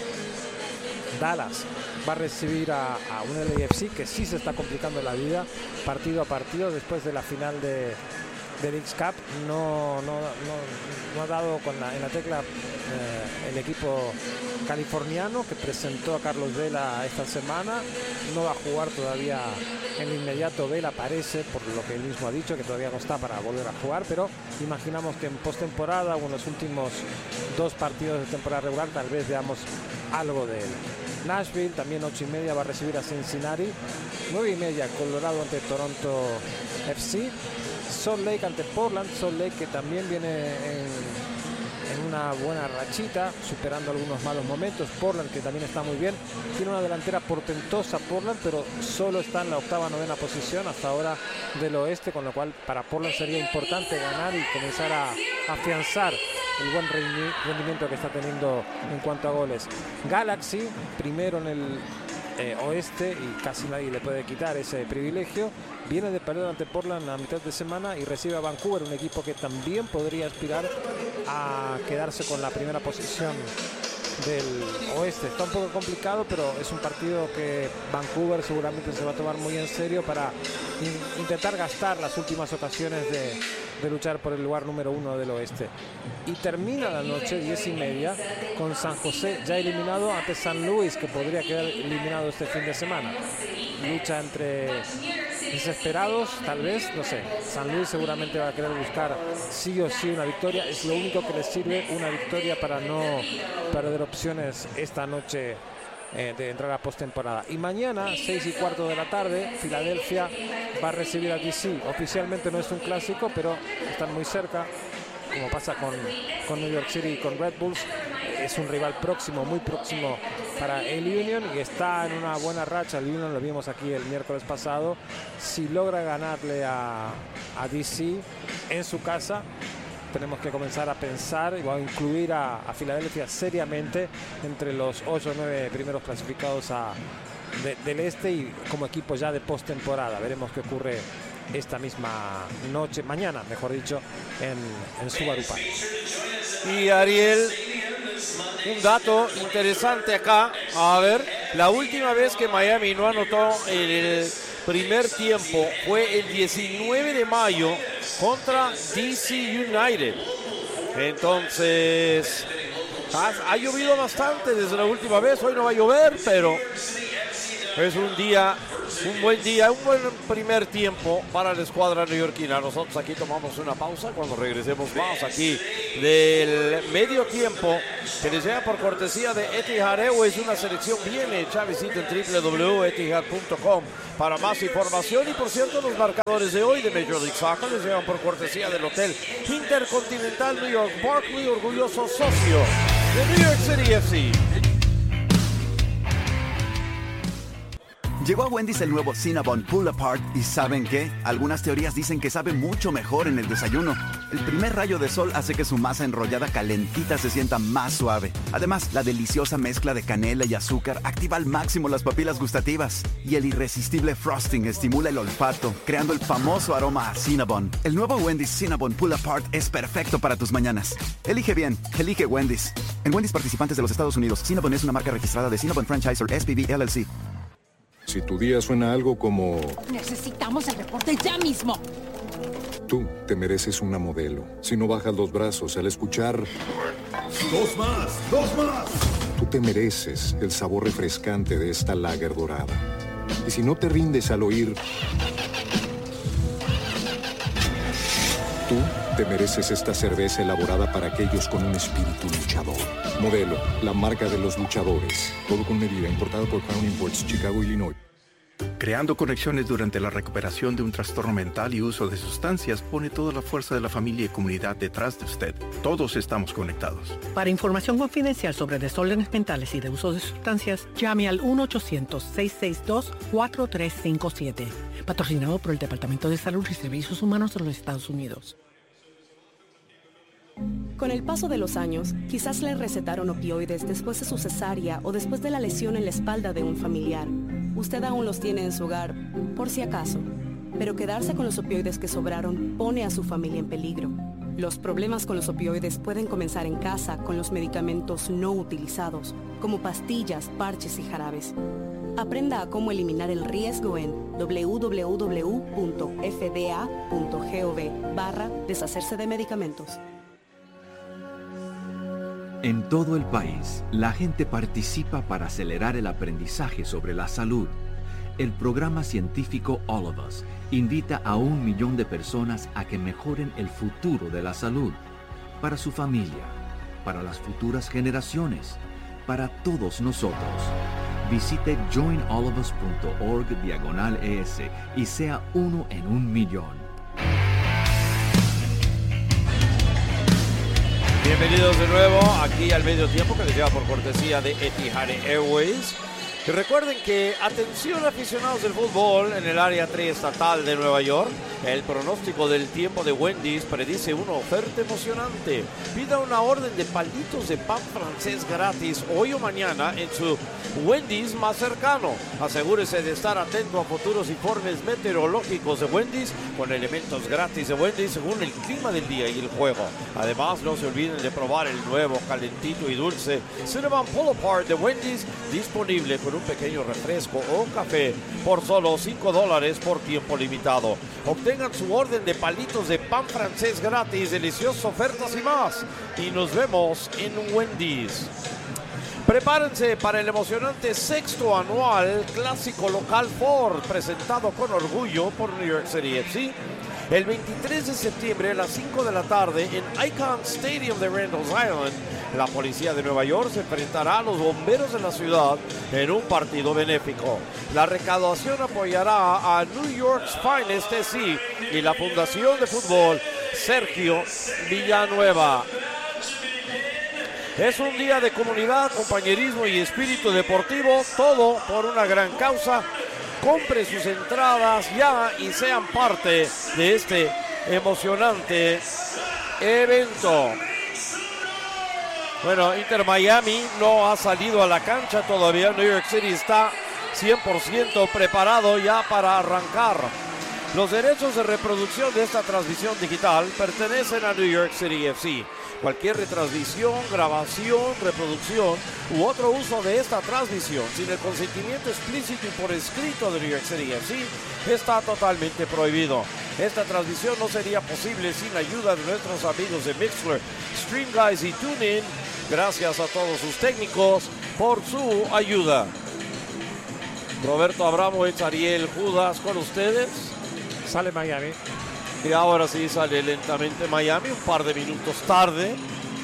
Dallas va a recibir a, a un L A F C que sí se está complicando la vida partido a partido después de la final de del X-Cup. No, no, no, no ha dado con la, en la tecla eh, el equipo californiano que presentó a Carlos Vela esta semana. No va a jugar todavía en lo inmediato. Vela parece, por lo que él mismo ha dicho, que todavía no está para volver a jugar, pero imaginamos que en postemporada o en los últimos dos partidos de temporada regular tal vez veamos algo de él. Nashville, también ocho y media, va a recibir a Cincinnati. Nueve y media, Colorado ante Toronto F C. Salt Lake ante Portland. Salt Lake que también viene en, en una buena rachita, superando algunos malos momentos. Portland que también está muy bien. Tiene una delantera portentosa Portland, pero solo está en la octava, novena posición hasta ahora del oeste, con lo cual para Portland sería importante ganar y comenzar a afianzar el buen rendimiento que está teniendo en cuanto a goles. Galaxy, primero en el eh, oeste y casi nadie le puede quitar ese privilegio. Viene de perder ante Portland a mitad de semana y recibe a Vancouver, un equipo que también podría aspirar a quedarse con la primera posición del oeste. Está un poco complicado, pero es un partido que Vancouver seguramente se va a tomar muy en serio para in intentar gastar las últimas ocasiones de, de luchar por el lugar número uno del oeste. Y termina la noche, diez y media, con San José ya eliminado ante San Luis, que podría quedar eliminado este fin de semana. Lucha entre desesperados, tal vez, no sé. San Luis seguramente va a querer buscar sí o sí una victoria. Es lo único que les sirve, una victoria, para no perder opciones esta noche eh, de entrar a postemporada. Y mañana, seis y cuarto de la tarde, Filadelfia va a recibir a D C. Oficialmente no es un clásico, pero están muy cerca, como pasa con, con New York City y con Red Bulls. Es un rival próximo, muy próximo para el Union y está en una buena racha. El Union lo vimos aquí el miércoles pasado. Si logra ganarle a, a D C en su casa, tenemos que comenzar a pensar y a incluir a, a Filadelfia seriamente entre los ocho o nueve primeros clasificados a, de, del este y como equipo ya de postemporada. Veremos qué ocurre esta misma noche, mañana mejor dicho, en, en Subaru Park. Y Ariel, un dato interesante acá. A ver, la última vez que Miami no anotó el primer tiempo fue el diecinueve de mayo contra D C United. Entonces, ha, ha llovido bastante desde la última vez. Hoy no va a llover, pero es un día, un buen día, un buen primer tiempo para la escuadra neoyorquina. Nosotros aquí tomamos una pausa. Cuando regresemos más aquí del medio tiempo, que les llega por cortesía de Etihad Airways, una selección bien hecha. Visiten doble u doble u doble u punto etihad punto com para más información. Y por cierto, los marcadores de hoy de Major League Soccer les llegan por cortesía del Hotel Intercontinental New York Barclay, orgulloso socio de New York City F C. Llegó a Wendy's el nuevo Cinnabon Pull Apart y ¿saben qué? Algunas teorías dicen que sabe mucho mejor en el desayuno. El primer rayo de sol hace que su masa enrollada calentita se sienta más suave. Además, la deliciosa mezcla de canela y azúcar activa al máximo las papilas gustativas. Y el irresistible frosting estimula el olfato, creando el famoso aroma a Cinnabon. El nuevo Wendy's Cinnabon Pull Apart es perfecto para tus mañanas. Elige bien, elige Wendy's. En Wendy's participantes de los Estados Unidos, Cinnabon es una marca registrada de Cinnabon Franchisor S P V L L C. Si tu día suena algo como... Necesitamos el reporte ya mismo. Tú te mereces una modelo. Si no bajas los brazos al escuchar... ¡Dos más! ¡Dos más! Tú te mereces el sabor refrescante de esta lager dorada. Y si no te rindes al oír... Tú te mereces esta cerveza elaborada para aquellos con un espíritu luchador. Modelo, la marca de los luchadores. Todo con medida, importado por Crown Imports, Chicago, Illinois. Creando conexiones durante la recuperación de un trastorno mental y uso de sustancias pone toda la fuerza de la familia y comunidad detrás de usted. Todos estamos conectados. Para información confidencial sobre desórdenes mentales y de uso de sustancias, llame al uno ochocientos, seiscientos sesenta y dos, cuatro tres cinco siete. Patrocinado por el Departamento de Salud y Servicios Humanos de los Estados Unidos. Con el paso de los años, quizás le recetaron opioides después de su cesárea o después de la lesión en la espalda de un familiar. Usted aún los tiene en su hogar, por si acaso. Pero quedarse con los opioides que sobraron pone a su familia en peligro. Los problemas con los opioides pueden comenzar en casa con los medicamentos no utilizados, como pastillas, parches y jarabes. Aprenda a cómo eliminar el riesgo en doble u doble u doble u punto f d a punto gov barra deshacerse de medicamentos. En todo el país, la gente participa para acelerar el aprendizaje sobre la salud. El programa científico All of Us invita a un millón de personas a que mejoren el futuro de la salud, para su familia, para las futuras generaciones, para todos nosotros. Visite join all of us punto org diagonal es y sea uno en un millón. Bienvenidos de nuevo aquí al medio tiempo que les lleva por cortesía de Etihad Airways. Y recuerden que, atención aficionados del fútbol en el área triestatal de Nueva York, el pronóstico del tiempo de Wendy's predice una oferta emocionante. Pida una orden de palitos de pan francés gratis hoy o mañana en su Wendy's más cercano. Asegúrese de estar atento a futuros informes meteorológicos de Wendy's con elementos gratis de Wendy's según el clima del día y el juego. Además, no se olviden de probar el nuevo calentito y dulce Cinnabon Pull Apart de Wendy's, disponible con un pequeño refresco o café por solo cinco dólares por tiempo limitado. Obtengan su orden de palitos de pan francés gratis, deliciosas ofertas y más. Y nos vemos en Wendy's. Prepárense para el emocionante sexto anual clásico local Ford, presentado con orgullo por New York City F C. El veintitrés de septiembre a las cinco de la tarde en Icahn Stadium de Randall's Island, la policía de Nueva York se enfrentará a los bomberos de la ciudad en un partido benéfico. La recaudación apoyará a New York's Finest F C y la Fundación de Fútbol Sergio Villanueva. Es un día de comunidad, compañerismo y espíritu deportivo, todo por una gran causa. Compre sus entradas ya y sean parte de este emocionante evento. Bueno, Inter Miami no ha salido a la cancha todavía. New York City está cien por ciento preparado ya para arrancar. Los derechos de reproducción de esta transmisión digital pertenecen a New York City F C. Cualquier retransmisión, grabación, reproducción u otro uso de esta transmisión sin el consentimiento explícito y por escrito de New York City F C está totalmente prohibido. Esta transmisión no sería posible sin la ayuda de nuestros amigos de Mixler, Streamguys y TuneIn. Gracias a todos sus técnicos por su ayuda. Roberto Abramovich, Ariel Judas con ustedes. Sale Miami. Y ahora sí sale lentamente Miami, un par de minutos tarde.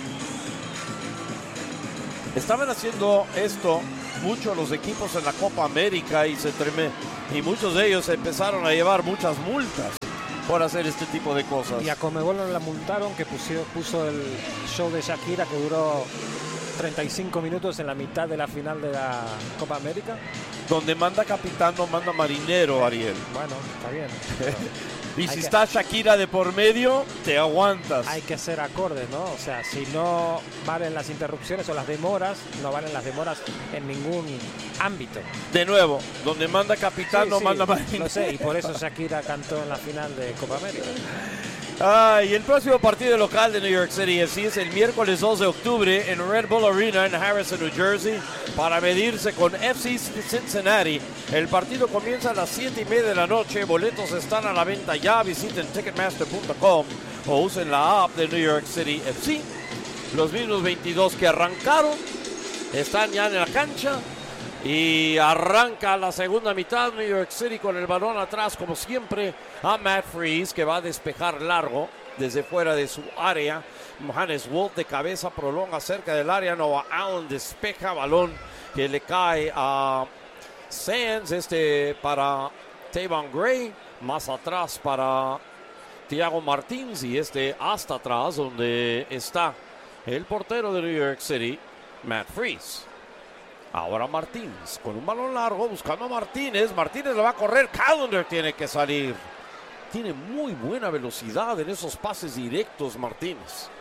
Estaban haciendo esto mucho los equipos en la Copa América y se treme, y muchos de ellos empezaron a llevar muchas multas por hacer este tipo de cosas. Y a Conmebol no la multaron, que puso, puso el show de Shakira que duró treinta y cinco minutos en la mitad de la final de la Copa América. Donde manda capitán no manda marinero, Ariel. Bueno, está bien. Y si está Shakira de por medio, te aguantas. Hay que ser acordes, ¿no? O sea, si no valen las interrupciones o las demoras, no valen las demoras en ningún ámbito. De nuevo, donde manda capitán sí, no sí, manda marinero. No sé, y por eso Shakira cantó en la final de Copa América. Ah, y el próximo partido local de New York City F C es el miércoles dos de octubre en Red Bull Arena en Harrison, New Jersey, para medirse con F C Cincinnati. El partido comienza a las siete y media de la noche. Boletos están a la venta ya. Visiten ticketmaster punto com o usen la app de New York City F C. Los mismos veintidós que arrancaron están ya en la cancha. Y arranca la segunda mitad. New York City con el balón atrás, como siempre, a Matt Freese, que va a despejar largo desde fuera de su área. Johannes Wolf de cabeza prolonga cerca del área. Noah Allen despeja balón que le cae a Sands. Este para Tavon Gray. Más atrás para Thiago Martins. Y este hasta atrás, donde está el portero de New York City, Matt Freese. Ahora Martínez con un balón largo buscando a Martínez. Martínez lo va a correr. Callender tiene que salir. Tiene muy buena velocidad en esos pases directos Martínez.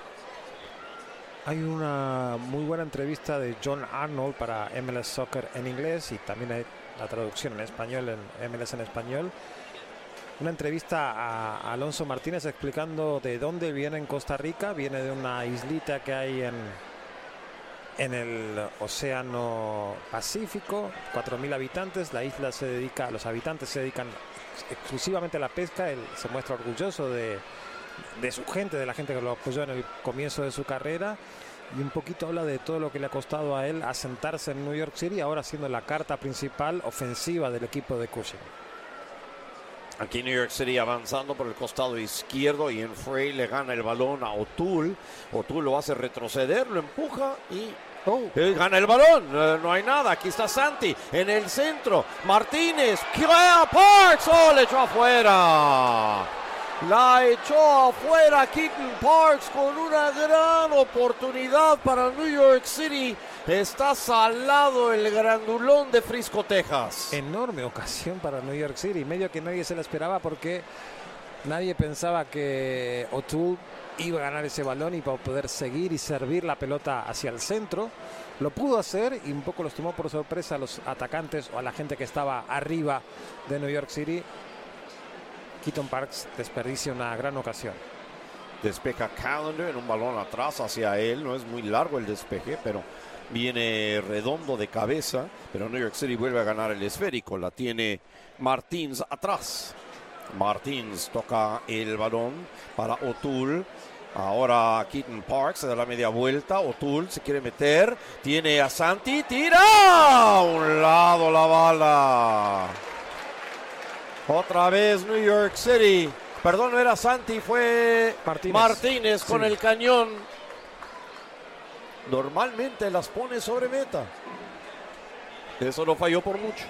Hay una muy buena entrevista de John Arnold para M L S Soccer en inglés y también hay la traducción en español en M L S en español. Una entrevista a Alonso Martínez explicando de dónde viene en Costa Rica. Viene de una islita que hay en... en el Océano Pacífico, cuatro mil habitantes. La isla se dedica, los habitantes se dedican exclusivamente a la pesca. Él se muestra orgulloso de, de su gente, de la gente que lo apoyó en el comienzo de su carrera. Y un poquito habla de todo lo que le ha costado a él asentarse en New York City, ahora siendo la carta principal ofensiva del equipo de Cushing. Aquí New York City avanzando por el costado izquierdo. y en Frey le gana el balón a O'Toole. O'Toole lo hace retroceder, lo empuja y oh. eh, gana el balón. Eh, no hay nada. Aquí está Santi en el centro. Martínez. Parks. Oh, le echó afuera. La echó afuera Keaton Parks con una gran oportunidad para New York City. Está salado el grandulón de Frisco, Texas. Enorme ocasión para New York City. Medio que nadie se la esperaba porque nadie pensaba que O'Toole iba a ganar ese balón y para poder seguir y servir la pelota hacia el centro. Lo pudo hacer y un poco los tomó por sorpresa a los atacantes o a la gente que estaba arriba de New York City. Keaton Parks desperdicia una gran ocasión. Despeja Callender en un balón atrás hacia él. No es muy largo el despeje, pero viene redondo de cabeza. Pero New York City vuelve a ganar el esférico. La tiene Martins atrás. Martins toca el balón para O'Toole. Ahora Keaton Parks se da la media vuelta. O'Toole se quiere meter. Tiene a Santi. ¡Tira! A un lado la bala. Otra vez New York City. Perdón, no era Santi, fue Martínez, Martínez con sí. el cañón. Normalmente las pone sobre meta. Eso no falló por mucho.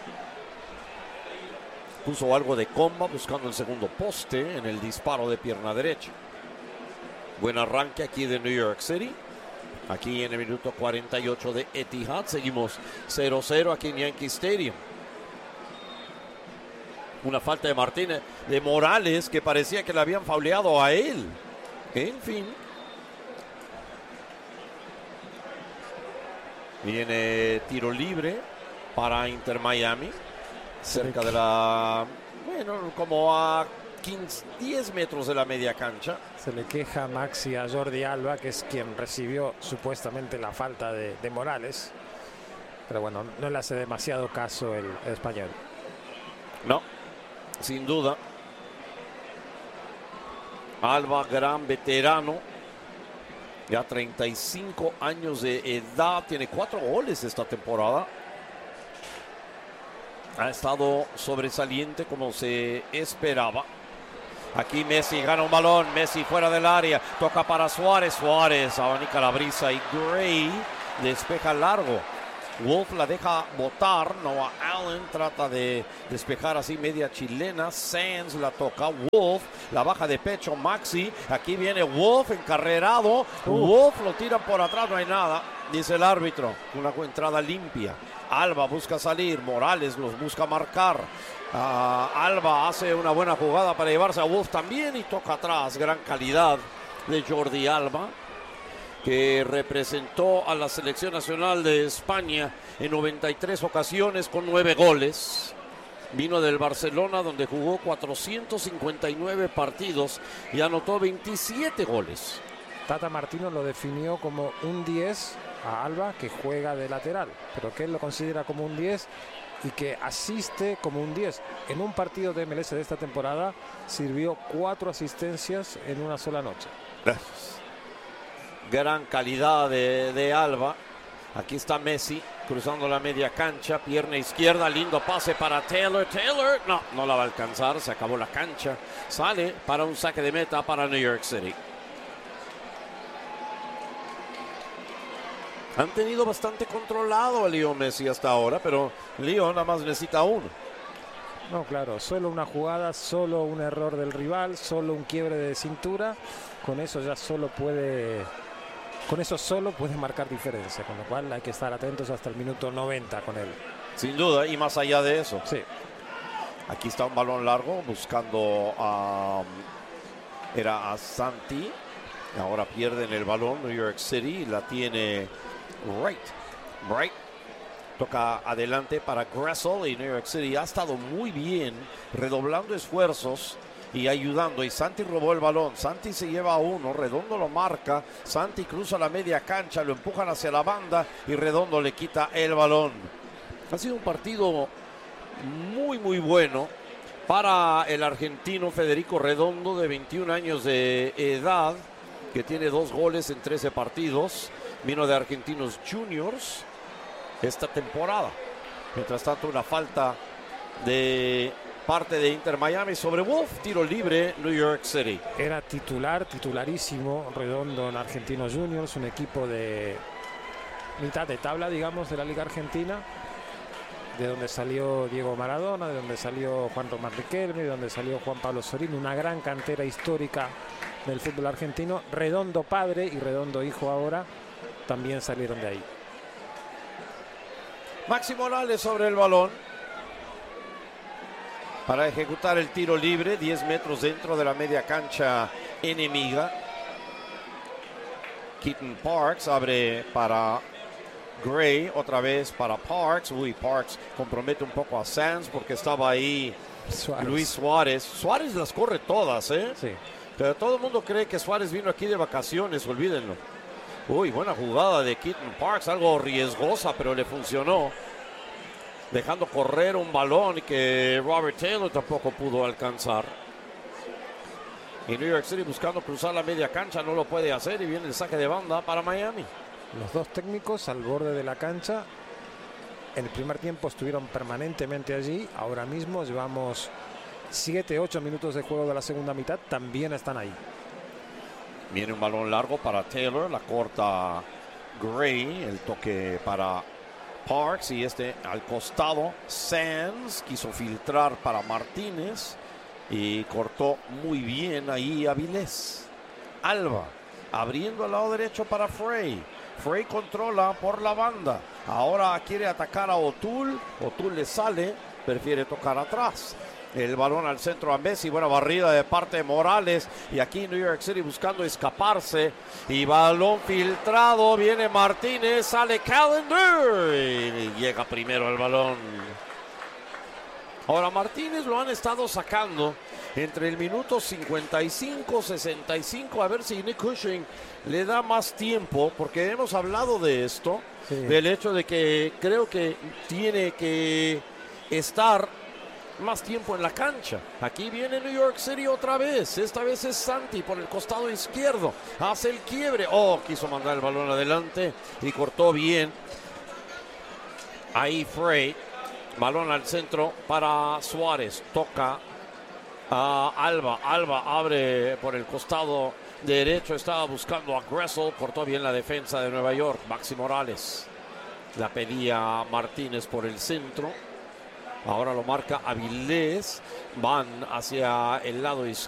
Puso algo de comba buscando el segundo poste en el disparo de pierna derecha. Buen arranque aquí de New York City. Aquí en el minuto cuarenta y ocho de Etihad. Seguimos cero cero aquí en Yankee Stadium. Una falta de Martínez, de Morales, que parecía que le habían fauleado a él. En fin. Viene tiro libre para Inter Miami. Cerca de la Bueno, como a quince, diez metros de la media cancha. Se le queja Maxi a Jordi Alba, que es quien recibió supuestamente la falta de, de Morales. Pero bueno, no le hace demasiado caso el, el español. No, sin duda. Alba, gran veterano. Ya treinta y cinco años de edad. Tiene cuatro goles esta temporada. Ha estado sobresaliente como se esperaba. Aquí Messi gana un balón. Messi fuera del área. Toca para Suárez. Suárez abanica la brisa y Gray despeja largo. Wolf la deja botar. Noah Allen trata de despejar así media chilena. Sands la toca. Wolf la baja de pecho. Maxi. Aquí viene Wolf encarrerado. Uh. Wolf lo tira por atrás. No hay nada. Dice el árbitro. Una entrada limpia. Alba busca salir. Morales los busca marcar. Uh, Alba hace una buena jugada para llevarse a Wolf también y toca atrás. Gran calidad de Jordi Alba, que representó a la selección nacional de España en noventa y tres ocasiones con nueve goles. Vino del Barcelona, donde jugó cuatrocientos cincuenta y nueve partidos y anotó veintisiete goles. Tata Martino lo definió como un diez a Alba, que juega de lateral, pero que él lo considera como un diez y que asiste como un diez. En un partido de M L S de esta temporada sirvió cuatro asistencias en una sola noche. Gracias. Gran calidad de, de Alba. Aquí está Messi cruzando la media cancha, pierna izquierda, lindo pase para Taylor. Taylor, no, no la va a alcanzar, se acabó la cancha. Sale para un saque de meta para New York City. Han tenido bastante controlado a Leo Messi hasta ahora, pero Leo nada más necesita uno. No, claro, solo una jugada, solo un error del rival, solo un quiebre de cintura. Con eso ya solo puede... Con eso solo puede marcar diferencia, con lo cual hay que estar atentos hasta el minuto noventa con él. Sin duda, y más allá de eso. Sí. Aquí está un balón largo buscando a... Era a Santi. Ahora pierden el balón New York City. La tiene Wright. Wright toca adelante para Gressel y New York City ha estado muy bien, redoblando esfuerzos y ayudando, y Santi robó el balón. Santi se lleva a uno, Redondo lo marca, Santi cruza la media cancha, lo empujan hacia la banda y Redondo le quita el balón. Ha sido un partido muy muy bueno para el argentino Federico Redondo, de veintiún años de edad, que tiene dos goles en trece partidos. Vino de Argentinos Juniors esta temporada. Mientras tanto, una falta de parte de Inter Miami sobre Wolf, tiro libre New York City. Era titular, titularísimo Redondo en Argentinos Juniors, un equipo de mitad de tabla, digamos, de la Liga Argentina, de donde salió Diego Maradona, de donde salió Juan Román Riquelme, de donde salió Juan Pablo Sorín, una gran cantera histórica del fútbol argentino. Redondo padre y Redondo hijo ahora también salieron de ahí. Maxi Morales sobre el balón para ejecutar el tiro libre, diez metros dentro de la media cancha enemiga. Keaton Parks abre para Gray, otra vez para Parks. Uy, Parks compromete un poco a Sands porque estaba ahí Suárez. Luis Suárez. Suárez las corre todas, ¿eh? Sí. Pero todo el mundo cree que Suárez vino aquí de vacaciones, olvídenlo. Uy, buena jugada de Keaton Parks, algo riesgosa, pero le funcionó. Dejando correr un balón que Robert Taylor tampoco pudo alcanzar. Y New York City buscando cruzar la media cancha, no lo puede hacer y viene el saque de banda para Miami. Los dos técnicos al borde de la cancha. En el primer tiempo estuvieron permanentemente allí. Ahora mismo llevamos siete ocho minutos de juego de la segunda mitad. También están ahí. Viene un balón largo para Taylor, la corta Gray, el toque para Parks y este al costado. Sands quiso filtrar para Martínez y cortó muy bien ahí Avilés. Alba abriendo al lado derecho para Frey. Frey controla por la banda. Ahora quiere atacar a O'Toole. O'Toole le sale, prefiere tocar atrás. El balón al centro a Messi, buena barrida de parte de Morales. Y aquí New York City buscando escaparse. Y balón filtrado, viene Martínez, sale Callender. Y llega primero el balón. Ahora Martínez lo han estado sacando entre el minuto cincuenta y cinco, sesenta y cinco, a ver si Nick Cushing le da más tiempo, porque hemos hablado de esto, sí. del hecho de que creo que tiene que estar más tiempo en la cancha. Aquí viene New York City otra vez, esta vez es Santi por el costado izquierdo, hace el quiebre, oh, quiso mandar el balón adelante y cortó bien. Ahí Frey, balón al centro para Suárez, toca a Alba, Alba abre por el costado derecho, estaba buscando a Gressel, cortó bien la defensa de Nueva York. Maxi Morales la pedía Martínez por el centro, ahora lo marca Avilés, van hacia el lado izquierdo.